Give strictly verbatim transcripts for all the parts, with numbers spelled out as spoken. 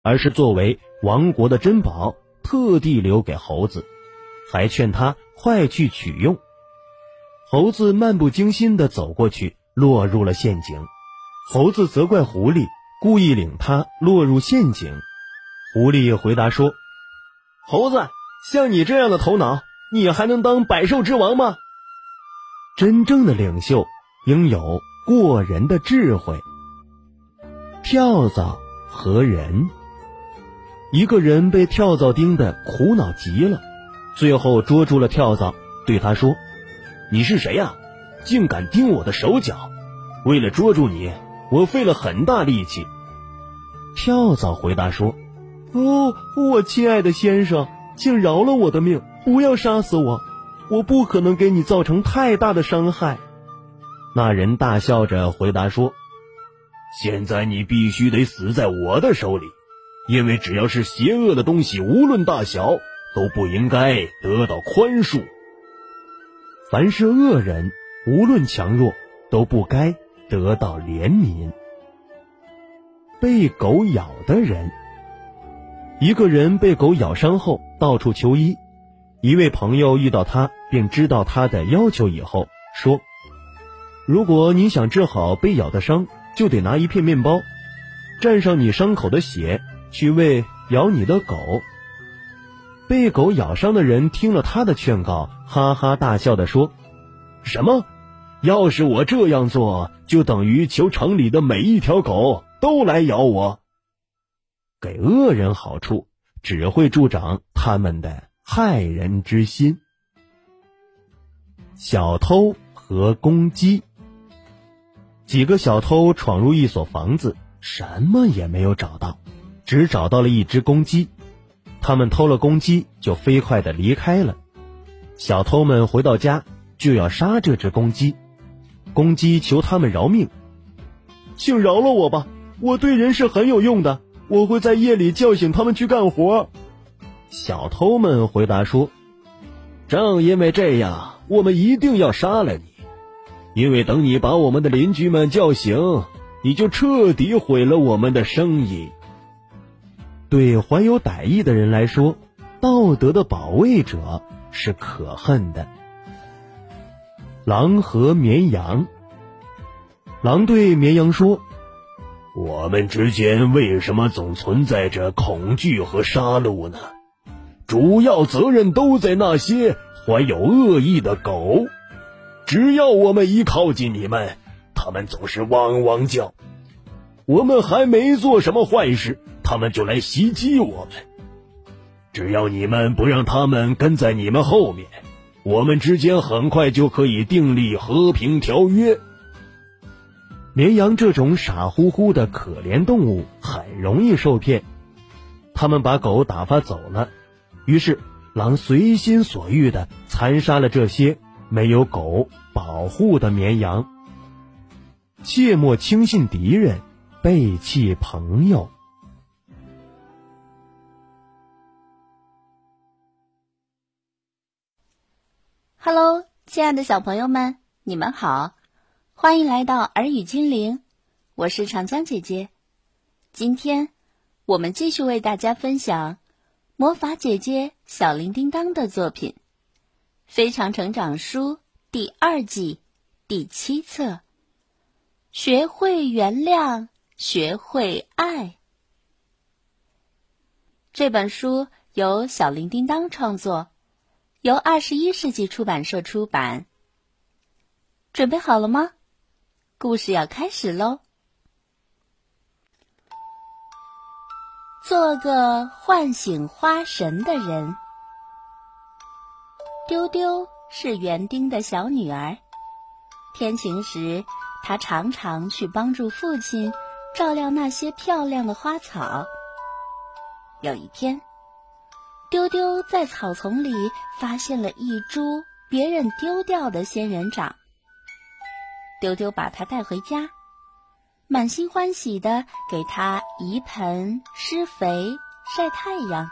而是作为王国的珍宝，特地留给猴子，还劝他快去取用。猴子漫不经心地走过去，落入了陷阱。猴子责怪狐狸故意领他落入陷阱。狐狸回答说：猴子，像你这样的头脑，你还能当百兽之王吗？真正的领袖应有过人的智慧。跳蚤和人。一个人被跳蚤叮得苦恼极了，最后捉住了跳蚤，对他说：你是谁呀？竟敢叮我的手脚！为了捉住你，我费了很大力气。跳蚤回答说：哦，我亲爱的先生，请饶了我的命，不要杀死我，我不可能给你造成太大的伤害。那人大笑着回答说：现在你必须得死在我的手里，因为只要是邪恶的东西，无论大小，都不应该得到宽恕。凡是恶人，无论强弱，都不该得到怜悯。被狗咬的人。一个人被狗咬伤后到处求医，一位朋友遇到他，并知道他的要求以后说：如果你想治好被咬的伤，就得拿一片面包，蘸上你伤口的血，去喂咬你的狗。被狗咬伤的人听了他的劝告，哈哈大笑地说：什么？要是我这样做，就等于求城里的每一条狗都来咬我。给恶人好处，只会助长他们的害人之心。小偷和公鸡。几个小偷闯入一所房子，什么也没有找到，只找到了一只公鸡。他们偷了公鸡，就飞快地离开了。小偷们回到家，就要杀这只公鸡。公鸡求他们饶命：请饶了我吧，我对人是很有用的，我会在夜里叫醒他们去干活。小偷们回答说：正因为这样，我们一定要杀了你，因为等你把我们的邻居们叫醒，你就彻底毁了我们的生意。对怀有歹意的人来说，道德的保卫者是可恨的。狼和绵羊。狼对绵羊说：我们之间为什么总存在着恐惧和杀戮呢？主要责任都在那些怀有恶意的狗。只要我们一靠近你们，他们总是汪汪叫。我们还没做什么坏事，他们就来袭击我们。只要你们不让他们跟在你们后面，我们之间很快就可以订立和平条约。绵羊这种傻乎乎的可怜动物很容易受骗，他们把狗打发走了，于是狼随心所欲地残杀了这些没有狗保护的绵羊。切莫轻信敌人，背弃朋友。 Hello， 亲爱的小朋友们，你们好，欢迎来到耳语精灵，我是长江姐姐。今天我们继续为大家分享魔法姐姐小铃叮当的作品《非常成长书》第二季第七册，学会原谅，学会爱。这本书由小铃叮当创作，由二十一世纪出版社出版。准备好了吗？故事要开始喽！做个唤醒花神的人。丢丢是园丁的小女儿，天晴时，她常常去帮助父亲照料那些漂亮的花草。有一天，丢丢在草丛里发现了一株别人丢掉的仙人掌。丢丢把它带回家，满心欢喜地给它移盆、施肥、晒太阳。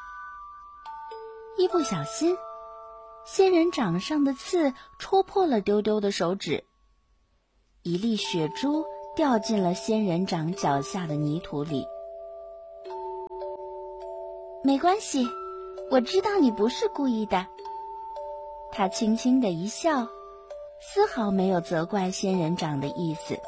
一不小心，仙人掌上的刺戳破了丢丢的手指，一粒血珠掉进了仙人掌脚下的泥土里。 没关系，我知道你不是故意的。他轻轻地一笑，丝毫没有责怪仙人掌的意思。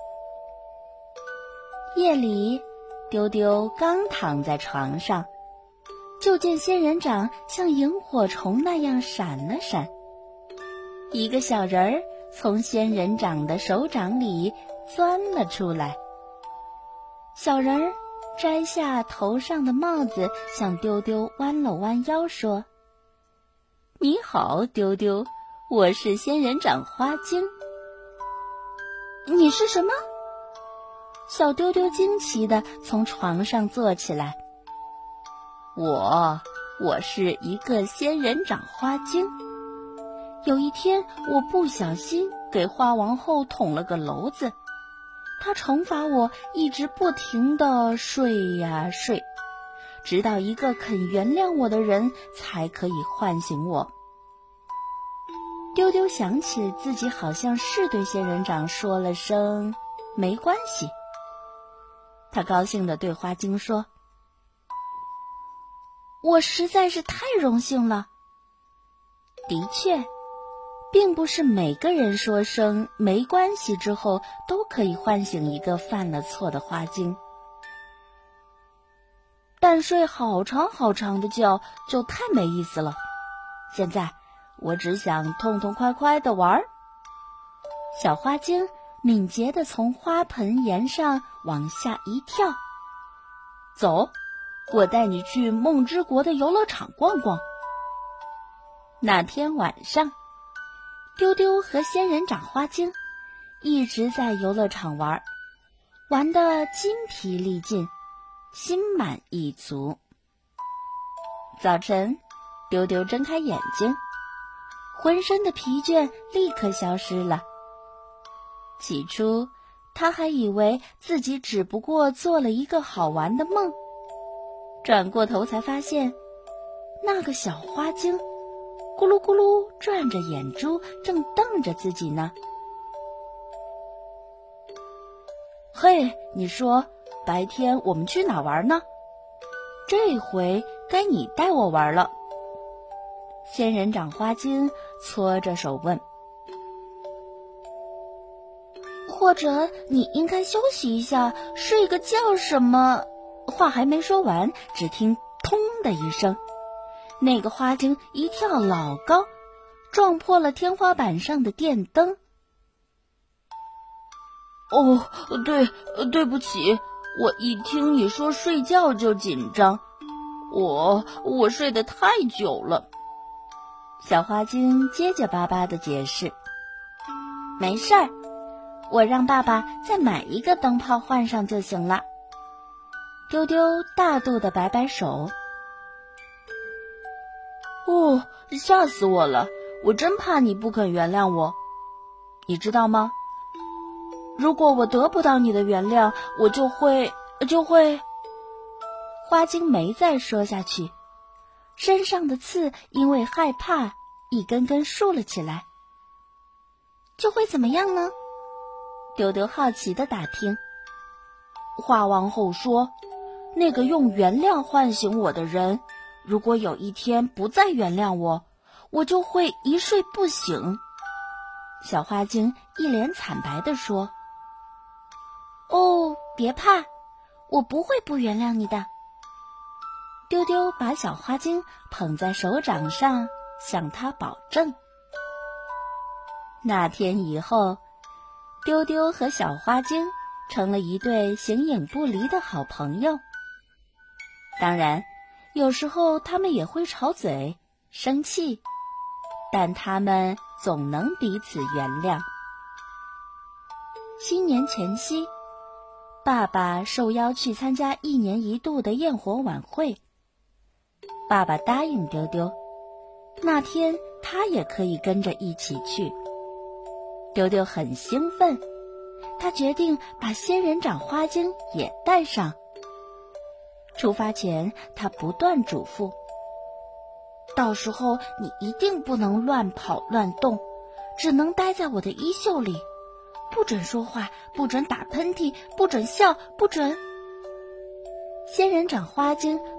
夜里，丢丢刚躺在床上，就见仙人掌像萤火虫那样闪了闪，一个小人儿从仙人掌的手掌里钻了出来。小人儿摘下头上的帽子，向丢丢弯了弯腰，说：“你好，丢丢，我是仙人掌花精。”你是什么？小丢丢惊奇地从床上坐起来。我，我是一个仙人掌花精。有一天，我不小心给花王后捅了个篓子，她惩罚我一直不停地睡呀睡，直到一个肯原谅我的人才可以唤醒我。丢丢想起自己好像是对仙人掌说了声没关系，他高兴地对花精说：“我实在是太荣幸了。”的确，并不是每个人说声没关系之后都可以唤醒一个犯了错的花精，但睡好长好长的觉就太没意思了。现在我只想痛痛快快地玩。小花精敏捷地从花盆沿上往下一跳。走，我带你去梦之国的游乐场逛逛。那天晚上，丢丢和仙人掌花精一直在游乐场玩，玩得筋疲力尽，心满意足。早晨，丢丢睁开眼睛，浑身的疲倦立刻消失了。起初，他还以为自己只不过做了一个好玩的梦，转过头才发现，那个小花精咕噜咕噜转着眼珠，正瞪着自己呢。嘿，你说白天我们去哪玩呢？这回该你带我玩了。仙人掌花精搓着手问。或者你应该休息一下，睡个觉什么。话还没说完，只听通的一声，那个花精一跳老高，撞破了天花板上的电灯。哦，对，对不起，我一听你说睡觉就紧张，我我睡得太久了。小花精结结巴巴地解释。没事儿，我让爸爸再买一个灯泡换上就行了。丢丢大度地摆摆手。哦，吓死我了，我真怕你不肯原谅我。你知道吗？如果我得不到你的原谅，我就会就会……花精没再说下去，身上的刺因为害怕一根根竖了起来。就会怎么样呢？丢丢好奇地打听。花王后说，那个用原谅唤醒我的人，如果有一天不再原谅我，我就会一睡不醒。小花精一脸惨白地说。哦，别怕，我不会不原谅你的。丢丢把小花精捧在手掌上，向她保证。那天以后，丢丢和小花精成了一对形影不离的好朋友。当然，有时候他们也会吵嘴、生气，但他们总能彼此原谅。新年前夕，爸爸受邀去参加一年一度的焰火晚会。爸爸答应丢丢，那天他也可以跟着一起去。丢丢很兴奋，他决定把仙人掌花精也带上。出发前，他不断嘱咐：到时候你一定不能乱跑乱动，只能待在我的衣袖里，不准说话，不准打喷嚏，不准笑，不准……仙人掌花精